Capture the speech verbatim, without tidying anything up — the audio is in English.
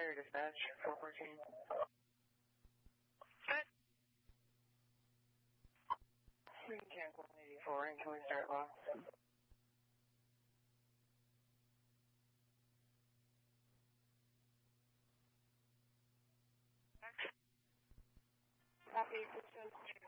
Fire dispatch, four fourteen. Good. We can check one eighty-four, and can we start lock? Copy, percent.